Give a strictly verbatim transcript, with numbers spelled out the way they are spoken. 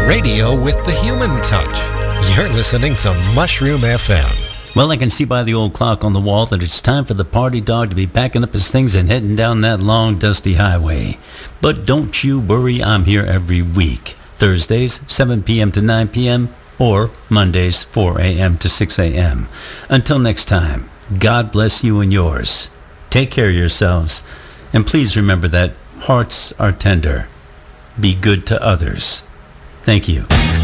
Radio with the human touch. You're listening to Mushroom F M. Well, I can see by the old clock on the wall that it's time for the party dog to be packing up his things and heading down that long, dusty highway. But don't you worry, I'm here every week. Thursdays, seven p.m. to nine p.m., or Mondays, four a.m. to six a.m. Until next time, God bless you and yours. Take care of yourselves. And please remember that hearts are tender. Be good to others. Thank you.